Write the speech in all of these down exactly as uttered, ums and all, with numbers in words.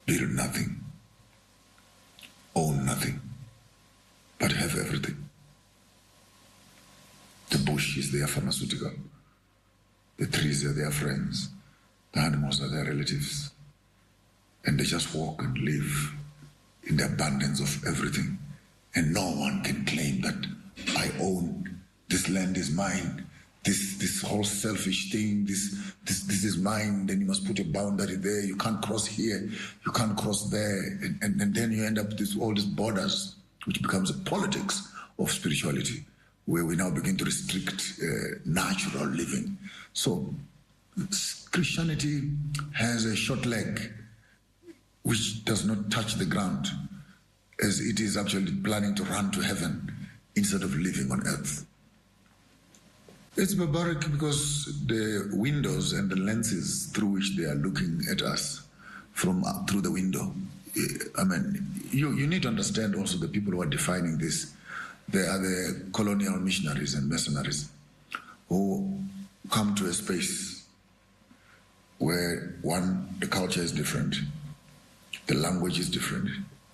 build nothing, own nothing, but have everything. The bush is their pharmaceutical. The trees are their friends. The animals are their relatives. And they just walk and live in the abundance of everything. And no one can claim that I own, this land is mine, this this whole selfish thing, this this this is mine, then you must put a boundary there, you can't cross here, you can't cross there, and, and, and then you end up with this, all these borders, which becomes a politics of spirituality, where we now begin to restrict uh, natural living. So Christianity has a short leg, which does not touch the ground, as it is actually planning to run to heaven instead of living on earth. It's barbaric because the windows and the lenses through which they are looking at us from uh, through the window. I mean, you, you need to understand also the people who are defining this. They are the colonial missionaries and mercenaries who come to a space where, one, the culture is different, the language is different,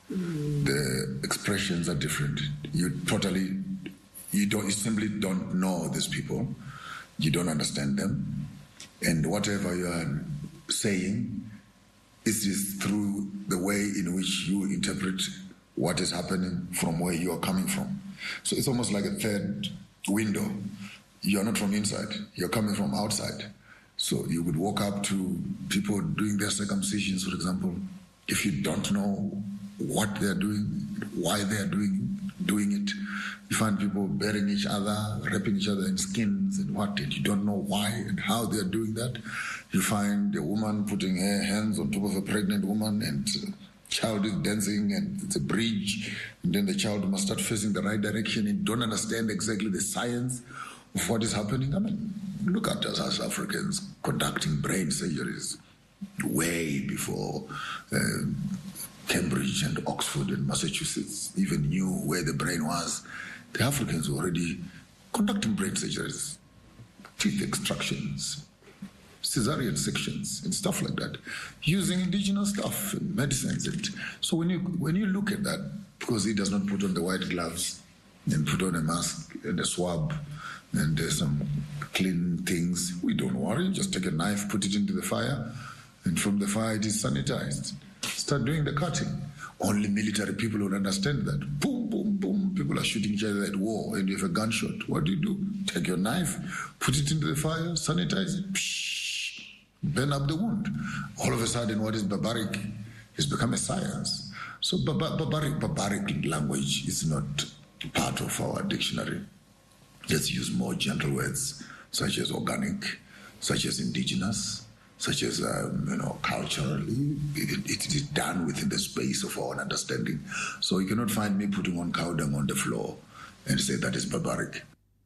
mm. the expressions are different. You totally, you don't, you simply don't know these people. You don't understand them, and whatever you are saying, it is through the way in which you interpret what is happening from where you are coming from. So it's almost like a third window. You're not from inside, you're coming from outside. So you would walk up to people doing their circumcisions, for example. If you don't know what they're doing, why they're doing doing it, you find people burying each other, wrapping each other in skins and what, and you don't know why and how they're doing that. You find a woman putting her hands on top of a pregnant woman, and the child is dancing, and it's a bridge, and then the child must start facing the right direction, and don't understand exactly the science of what is happening. I mean, look at us as Africans conducting brain surgeries way before uh, Cambridge and Oxford and Massachusetts even knew where the brain was. The Africans were already conducting brain surgeries, teeth extractions, cesarean sections, and stuff like that, using indigenous stuff and medicines. And so when you when you look at that, because he does not put on the white gloves and put on a mask and a swab and uh, some clean things, we don't worry. Just take a knife, put it into the fire, and from the fire it is sanitized. Start doing the cutting. Only military people would understand that. Boom, boom, boom. People are shooting each other at war, and you have a gunshot. What do you do? Take your knife, put it into the fire, sanitize it, psh, burn up the wound. All of a sudden, what is barbaric has become a science. So bar- barbaric, barbaric language is not part of our dictionary. Let's use more gentle words, such as organic, such as indigenous, such as, um, you know, culturally, it, it is done within the space of our understanding. So you cannot find me putting on cow dung on the floor and say that is barbaric.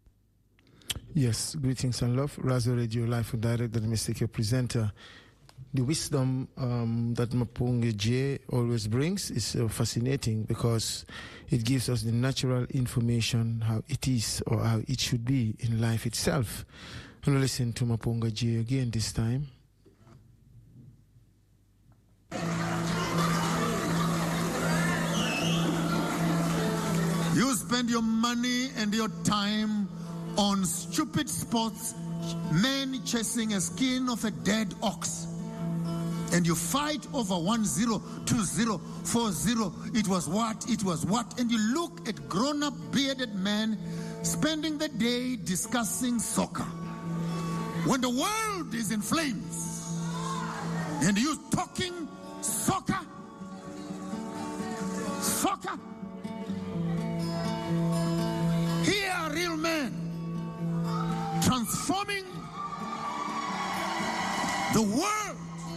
Yes, greetings and love. Razo Radio Live and Direct, the Mystic presenter. The wisdom um, that Mapunga J always brings is uh, fascinating because it gives us the natural information how it is or how it should be in life itself. And listen to Mapunga J again this time. You spend your money and your time on stupid sports, men chasing a skin of a dead ox. And you fight over one zero, two zero, four zero. It was what? It was what? And you look at grown-up bearded men spending the day discussing soccer. When the world is in flames and you talking soccer, soccer. Here are real men transforming the world.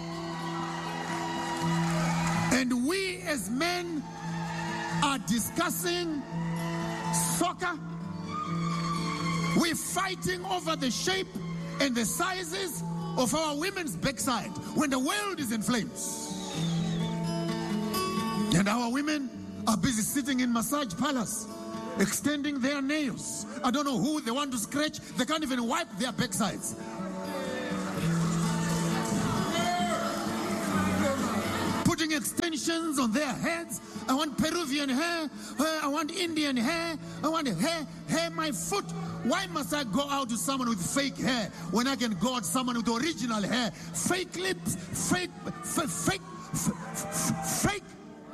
And we as men are discussing soccer. We're fighting over the shape and the sizes of our women's backside when the world is in flames. And our women are busy sitting in massage parlors, extending their nails. I don't know who they want to scratch. They can't even wipe their backsides. Putting extensions extensions on their heads. I want Peruvian hair. I want Indian hair. I want hair, hair my foot. Why must I go out to someone with fake hair when I can go out to someone with original hair? Fake lips, fake, f- fake, f- f- fake.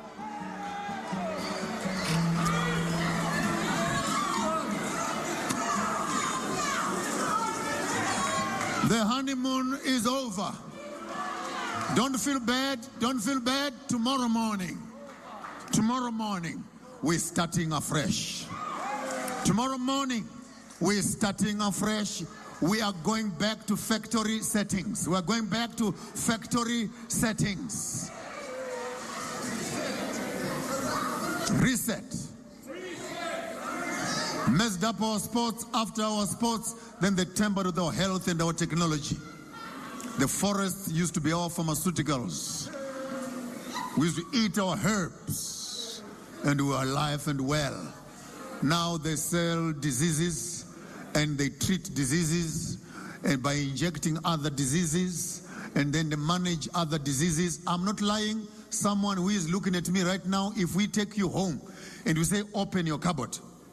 The honeymoon is over. Don't feel bad. Don't feel bad. Tomorrow morning. Tomorrow morning, we're starting afresh. Tomorrow morning, we're starting afresh. We are going back to factory settings. We are going back to factory settings. Reset. Messed up our sports, after our sports, then they tampered with our health and our technology. The forests used to be our pharmaceuticals. We used to eat our herbs, and we were alive and well. Now they sell diseases, and they treat diseases and by injecting other diseases, and then they manage other diseases. I'm not lying. Someone who is looking at me right now, if we take you home and we say, open your cupboard,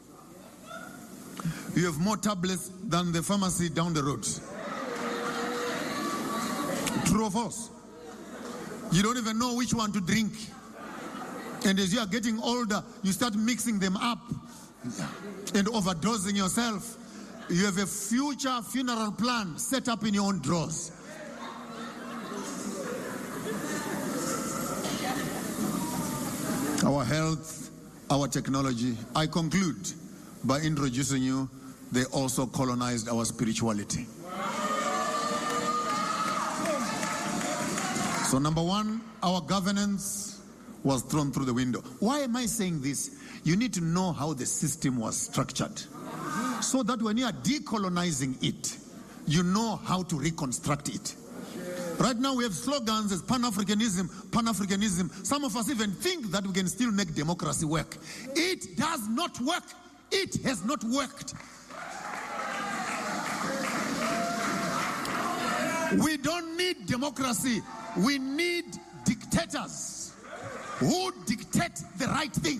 you have more tablets than the pharmacy down the road. True or false? You don't even know which one to drink. And as you are getting older, you start mixing them up and overdosing yourself. You have a future funeral plan set up in your own drawers. Our health, our technology. I conclude by introducing you, they also colonized our spirituality. So number one, our governance was thrown through the window. Why am I saying this? You need to know how the system was structured, so that when you are decolonizing it, you know how to reconstruct it. Right now we have slogans as Pan-Africanism, Pan-Africanism. Some of us even think that we can still make democracy work. It does not work. It has not worked. We don't need democracy. We need dictators who dictate the right thing.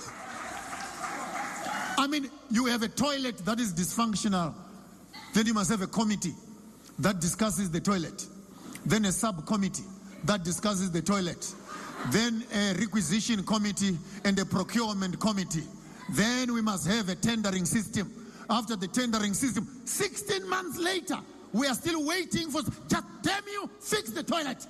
I mean, you have a toilet that is dysfunctional, then you must have a committee that discusses the toilet, then a subcommittee that discusses the toilet, then a requisition committee and a procurement committee. Then we must have a tendering system. After the tendering system, sixteen months later, we are still waiting for, just damn you, fix the toilet.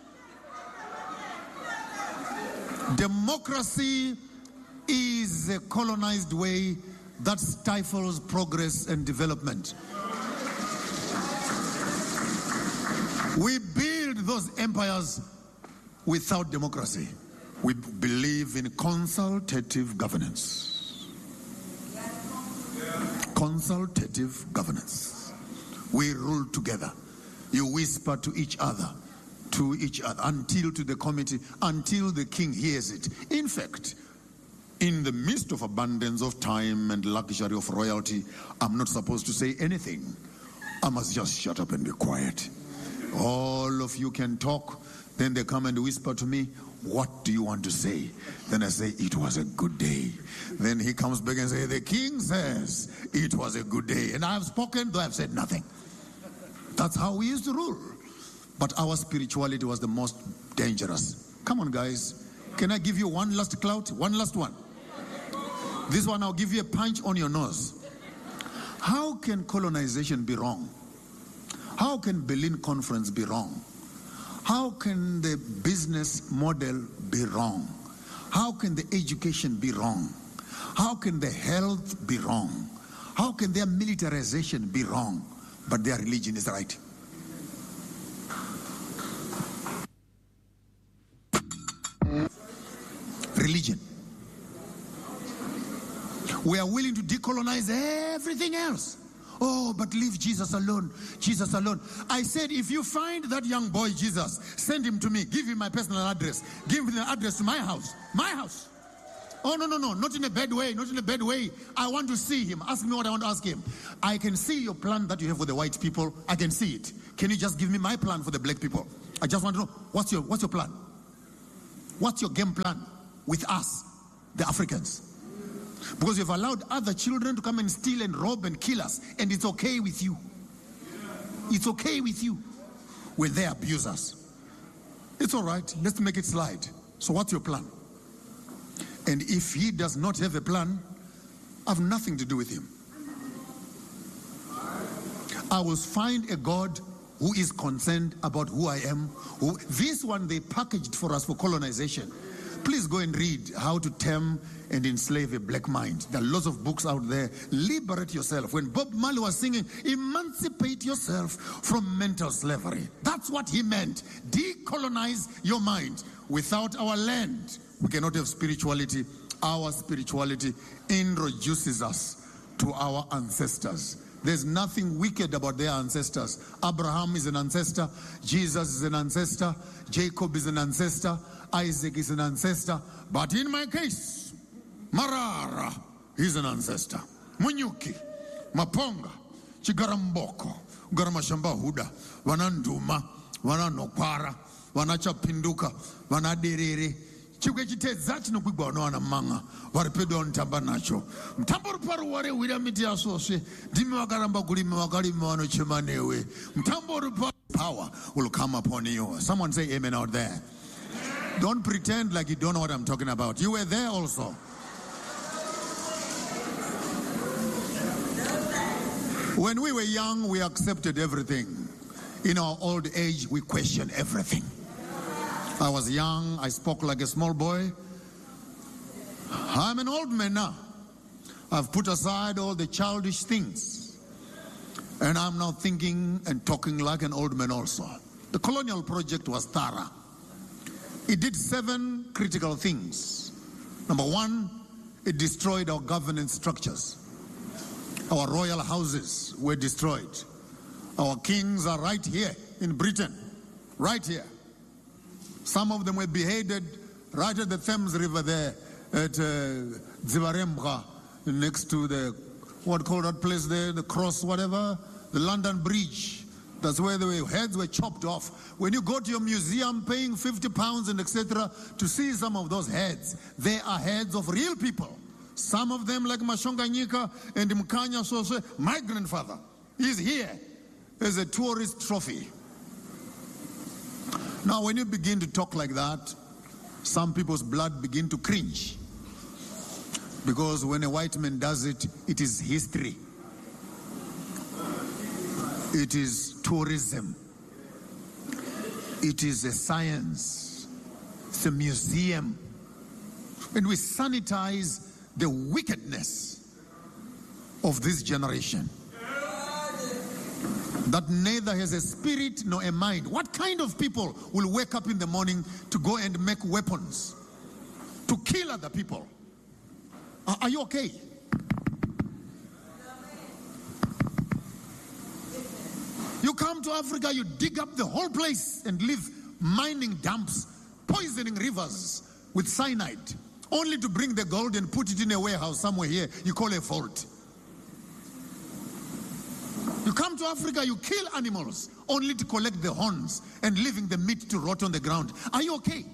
Democracy is a colonized way that stifles progress and development. We build those empires without democracy. We believe in consultative governance. Consultative governance. We rule together. You whisper to each other, to each other, until to the committee, until the king hears it. In fact, in the midst of abundance of time and luxury of royalty, I'm not supposed to say anything. I must just shut up and be quiet. All of you can talk. Then they come and whisper to me, what do you want to say? Then I say, it was a good day. Then he comes back and says, the king says, it was a good day. And I have spoken, though I have said nothing. That's how we used to rule. But our spirituality was the most dangerous. Come on, guys. Can I give you one last clout? One last one. This one, I'll give you a punch on your nose. How can colonization be wrong? How can Berlin Conference be wrong? How can the business model be wrong? How can the education be wrong? How can the health be wrong? How can their militarization be wrong, but their religion is right? Religion. We are willing to decolonize everything else. Oh, but leave Jesus alone. Jesus alone. I said, if you find that young boy Jesus, send him to me. Give him my personal address. Give him the address to my house. My house. Oh, no, no, no. Not in a bad way. Not in a bad way. I want to see him. Ask me what I want to ask him. I can see your plan that you have with the white people. I can see it. Can you just give me my plan for the black people? I just want to know, what's your, what's your plan? What's your game plan with us, the Africans? Because you've allowed other children to come and steal and rob and kill us, and it's okay with you. It's okay with you when they abuse us. It's all right, let's make it slide. So what's your plan? And if he does not have a plan, I have nothing to do with him. I will find a God who is concerned about who I am. Who, this one they packaged for us for colonization. Please go and read How to Tame and Enslave a Black Mind. There are lots of books out there. Liberate yourself. When Bob Marley was singing, emancipate yourself from mental slavery. That's what he meant. Decolonize your mind. Without our land, we cannot have spirituality. Our spirituality introduces us to our ancestors. There's nothing wicked about their ancestors. Abraham is an ancestor. Jesus is an ancestor. Jacob is an ancestor. Isaac is an ancestor. But in my case, Marara is an ancestor. Munyuki, Maponga, Chigaramboko, Garamashamba Huda, Vananduma, Vananokwara, Vanachapinduka, Vanaderere. Chikwe zachi no kwigwa no ana manga waripedo ntamba nacho mtambo ruparu ware wira miti asose dimi wakaramba kulima wakalima wano chemanewe mtambo ruparu power will come upon you. Someone say amen out there. Don't pretend like you don't know what I'm talking about. You were there also. When we were young, we accepted everything. In our old age, we question everything. I was young, I spoke like a small boy. I'm an old man now. I've put aside all the childish things. And I'm now thinking and talking like an old man also. The colonial project was thorough. It did seven critical things. Number one, it destroyed our governance structures. Our royal houses were destroyed. Our kings are right here in Britain, right here. Some of them were beheaded right at the Thames River there at uh, Zivarembra, next to the, what called that place there, the cross, whatever, the London Bridge. That's where the heads were chopped off. When you go to your museum paying fifty pounds and et cetera to see some of those heads, they are heads of real people. Some of them like Mashonga Nyika and Mkanya Sose, my grandfather, is here as a tourist trophy. Now, when you begin to talk like that, some people's blood begin to cringe. Because when a white man does it, it is history. It is tourism. It is a science. It's a museum. And we sanitize the wickedness of this generation. That neither has a spirit nor a mind. What kind of people will wake up in the morning to go and make weapons to kill other people? Are, are you okay? You come to Africa, you dig up the whole place and leave mining dumps, poisoning rivers with cyanide, only to bring the gold and put it in a warehouse somewhere here you call a vault. You come to Africa, you kill animals, only to collect the horns and leaving the meat to rot on the ground. Are you okay?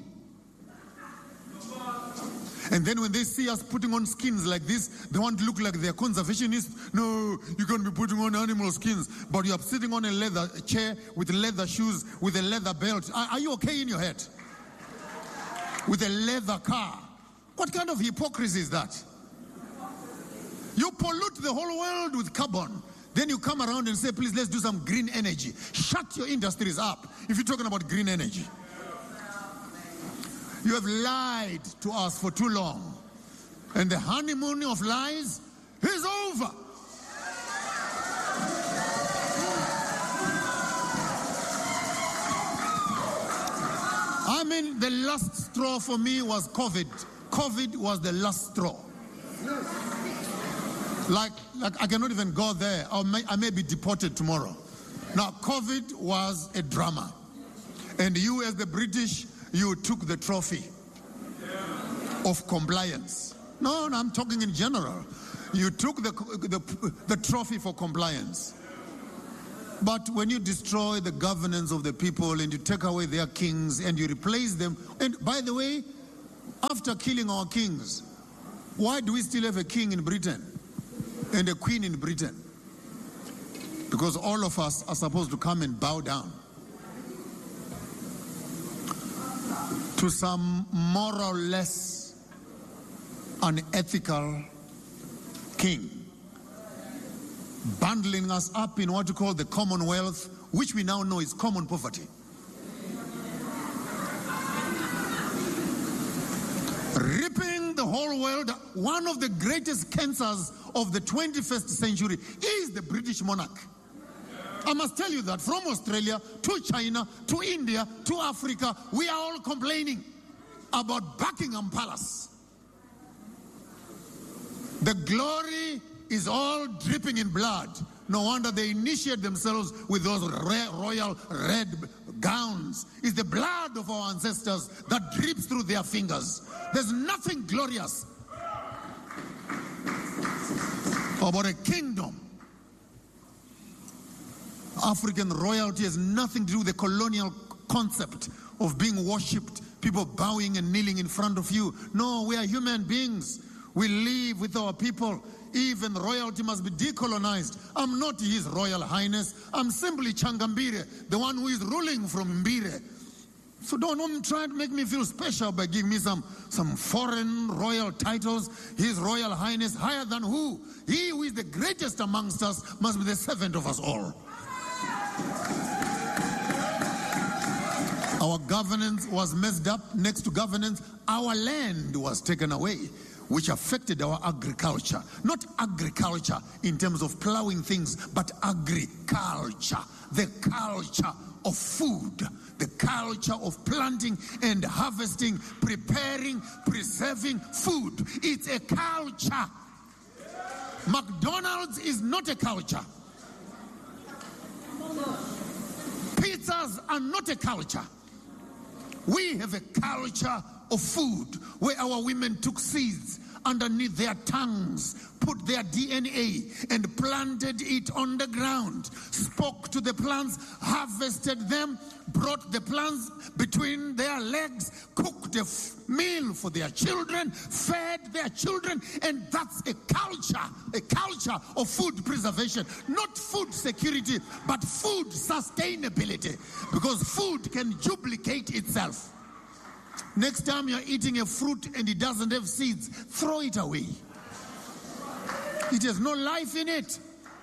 And then when they see us putting on skins like this, they want to look like they're conservationists. No, you can't be putting on animal skins, but you're sitting on a leather chair with leather shoes, with a leather belt. Are, are you okay in your head? With a leather car. What kind of hypocrisy is that? You pollute the whole world with carbon. Then you come around and say, please, let's do some green energy. Shut your industries up if you're talking about green energy. You have lied to us for too long. And the honeymoon of lies is over. I mean, the last straw for me was COVID. COVID was the last straw. Like, like I cannot even go there. I may, I may be deported tomorrow. Now, COVID was a drama. And you as the British, you took the trophy of compliance. No, no, I'm talking in general. You took the, the, the trophy for compliance. But when you destroy the governance of the people and you take away their kings and you replace them, and by the way, after killing our kings, why do we still have a king in Britain and a queen in Britain? Because all of us are supposed to come and bow down to some more or less unethical king, bundling us up in what you call the Commonwealth, which we now know is common poverty. Ripping the whole world. One of the greatest cancers of the twenty-first century is the British monarch. I must tell you that from Australia to China to India to Africa, we are all complaining about Buckingham Palace. The glory is all dripping in blood. No wonder they initiate themselves with those royal red gowns. It's the blood of our ancestors that drips through their fingers. There's nothing glorious about a kingdom. African royalty has nothing to do with the colonial concept of being worshipped, people bowing and kneeling in front of you. No, we are human beings. We live with our people. Even royalty must be decolonized. I'm not His Royal Highness. I'm simply Changambire, the one who is ruling from Mbire. So don't, don't try to make me feel special by giving me some, some foreign royal titles. His Royal Highness, higher than who? He who is the greatest amongst us must be the servant of us all. Our governance was messed up. Next to governance, our land was taken away, which affected our agriculture. Not agriculture in terms of plowing things, but agriculture, the culture of food, the culture of planting and harvesting, preparing, preserving food. It's a culture. McDonald's is not a culture. Pizzas are not a culture. We have a culture of food where our women took seeds underneath their tongues, put their D N A and planted it on the ground, spoke to the plants, harvested them, brought the plants between their legs, cooked a f- meal for their children, fed their children, and that's a culture, a culture of food preservation, not food security, but food sustainability, because food can duplicate itself. Next time you're eating a fruit and it doesn't have seeds, throw it away. It has no life in it.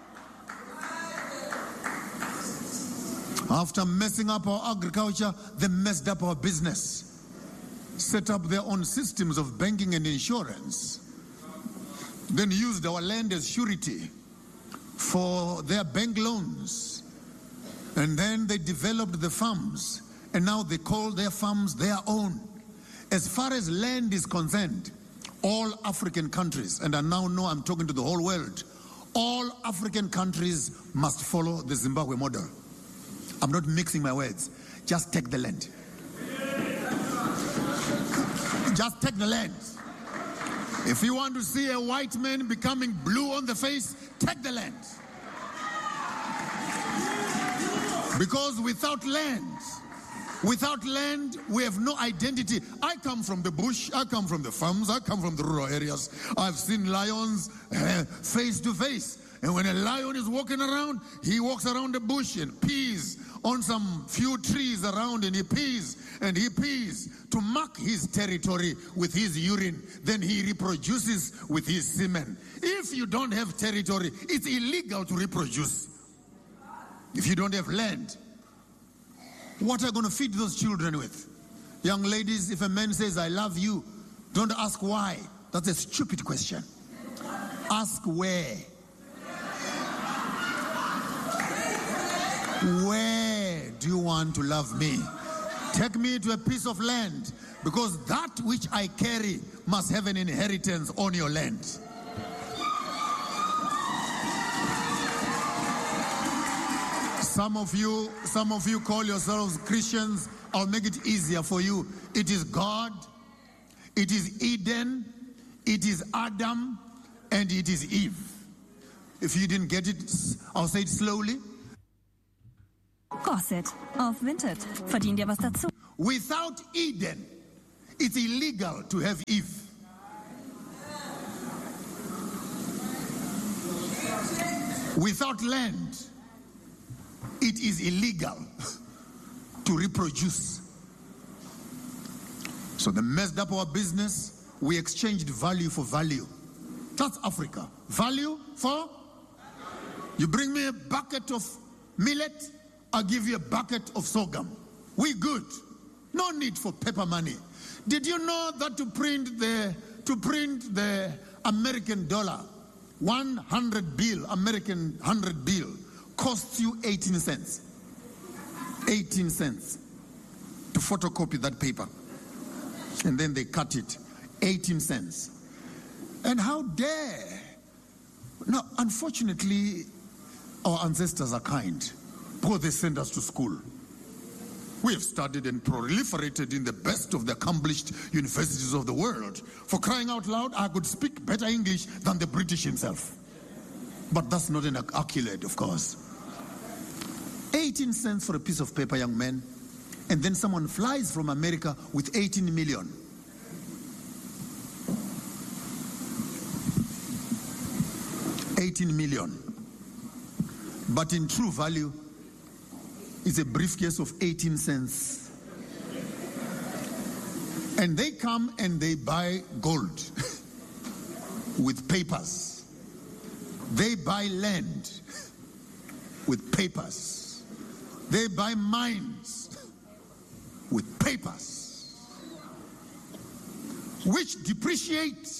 After messing up our agriculture, they messed up our business. Set up their own systems of banking and insurance. Then used our land as surety for their bank loans. And then they developed the farms. And now they call their farms their own. As far as land is concerned, all African countries, and I now know I'm talking to the whole world, all African countries must follow the Zimbabwe model. I'm not mixing my words. Just take the land. Just take the land. If you want to see a white man becoming blue on the face, take the land. Because without land, Without land, we have no identity. I come from the bush, I come from the farms, I come from the rural areas. I've seen lions uh, face to face. And when a lion is walking around, he walks around the bush and pees on some few trees around, and he pees and he pees to mark his territory with his urine. Then he reproduces with his semen. If you don't have territory, it's illegal to reproduce. If you don't have land, what are you going to feed those children with? Young ladies, if a man says, I love you, don't ask why. That's a stupid question. Ask where. Where do you want to love me? Take me to a piece of land, because that which I carry must have an inheritance on your land. Some of you, some of you call yourselves Christians. I'll make it easier for you. It is God, it is Eden, it is Adam, and it is Eve. If you didn't get it, I'll say it slowly. Kostet. Auf Vinted. Verdien dir was dazu. Without Eden, it's illegal to have Eve. Without land, it is illegal to reproduce. So they messed up our business. We exchanged value for value. That's Africa. Value for? You bring me a bucket of millet, I'll give you a bucket of sorghum. We good. No need for paper money. Did you know that to print the to print the American dollar, one hundred bill, American one hundred bill, costs you eighteen cents. eighteen cents to photocopy that paper. And then they cut it. eighteen cents. And how dare? No, unfortunately, our ancestors are kind because they send us to school. We have studied and proliferated in the best of the accomplished universities of the world. For crying out loud, I could speak better English than the British himself. But that's not an accolade, of course. eighteen cents for a piece of paper, young man. And then someone flies from America with eighteen million. eighteen million. But in true value, it's a briefcase of eighteen cents. And they come and they buy gold with papers. They buy land with papers. They buy mines with papers, which depreciate.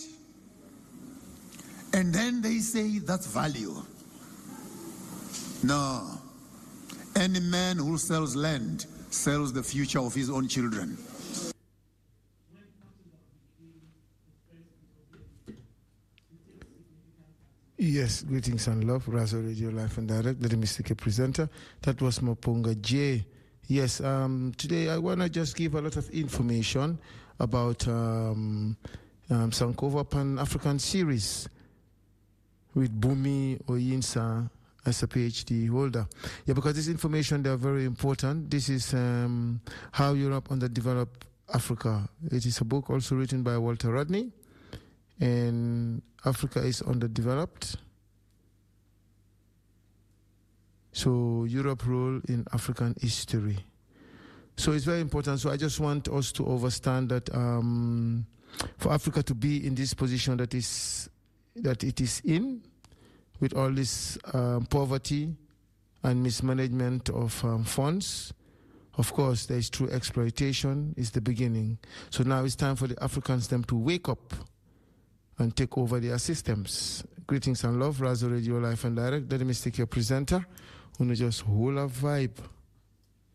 And then they say that's value. No. Any man who sells land sells the future of his own children. Yes, greetings and love. Razo Radio Live and Direct, the Mystic presenter. That was Mapunga J. Yes, um, today I want to just give a lot of information about um, um, Sankova Pan-African series with Bumi Oyinsa as a PhD holder. Yeah, because this information, they are very important. This is um, How Europe Underdeveloped Africa. It is a book also written by Walter Rodney. And Africa is underdeveloped. So Europe's role in African history. So it's very important. So I just want us to understand that um, for Africa to be in this position that is that it is in, with all this uh, poverty and mismanagement of um, funds, of course, there is true exploitation is the beginning. So now it's time for the Africans them to wake up and take over their systems. Greetings and love, Razo Radio Live and Direct, the Mystic, your presenter, who just whole of vibe.